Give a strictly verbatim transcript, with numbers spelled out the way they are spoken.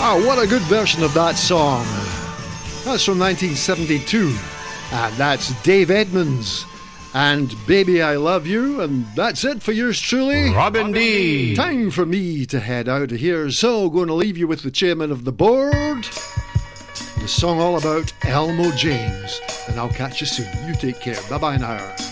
Wow, what a good version of that song. That's from nineteen seventy-two, and that's Dave Edmunds and Baby I Love You, and that's it for yours truly, Robin D. Time for me to head out of here, so going to leave you with the chairman of the board, the song all about Elmo James, and I'll catch you soon. You take care. Bye-bye now.